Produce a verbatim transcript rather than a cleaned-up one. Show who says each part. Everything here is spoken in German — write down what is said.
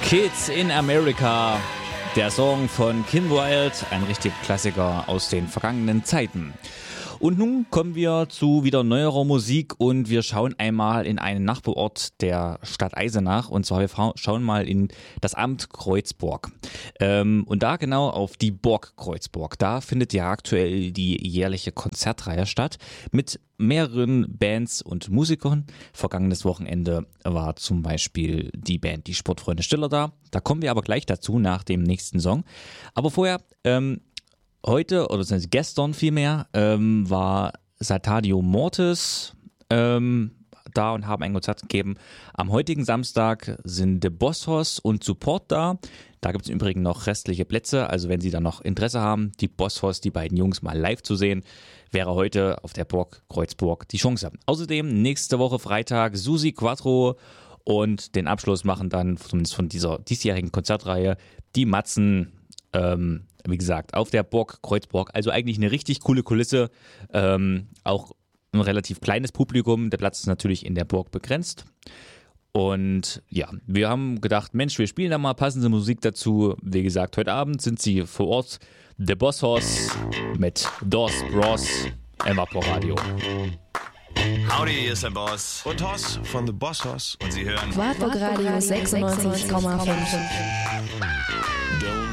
Speaker 1: Kids in America, der Song von Kim Wilde, ein richtig Klassiker aus den vergangenen Zeiten. Und nun kommen wir zu wieder neuerer Musik und wir schauen einmal in einen Nachbarort der Stadt Eisenach, und zwar wir schauen mal in das Amt Kreuzburg. Ähm, und da genau auf die Burg Kreuzburg. Da findet ja aktuell die jährliche Konzertreihe statt mit mehreren Bands und Musikern. Vergangenes Wochenende war zum Beispiel die Band Die Sportfreunde Stiller da. Da kommen wir aber gleich dazu nach dem nächsten Song. Aber vorher, ähm, heute, oder gestern vielmehr, ähm, war Satadio Mortis ähm, da und haben ein Konzert gegeben. Am heutigen Samstag sind The Bosshos und Support da. Da gibt es im Übrigen noch restliche Plätze, also wenn Sie da noch Interesse haben, die Bosshos, die beiden Jungs mal live zu sehen, wäre heute auf der Burg Kreuzburg die Chance. Außerdem nächste Woche Freitag Susi Quattro und den Abschluss machen dann, zumindest von dieser diesjährigen Konzertreihe, die Matzen. Ähm, wie gesagt, auf der Burg Kreuzburg, also eigentlich eine richtig coole Kulisse, ähm, auch ein relativ kleines Publikum, der Platz ist natürlich in der Burg begrenzt und ja, wir haben gedacht, Mensch, wir spielen da mal passende Musik dazu, wie gesagt, heute Abend sind sie vor Ort, The Bosshos mit Dos Bros, im Radio.
Speaker 2: Howdy, hier ist der Boss.
Speaker 3: Und Hoss von The Bosshos.
Speaker 2: Und Sie hören
Speaker 4: Quartburg Radio sechsundneunzig Komma fünf.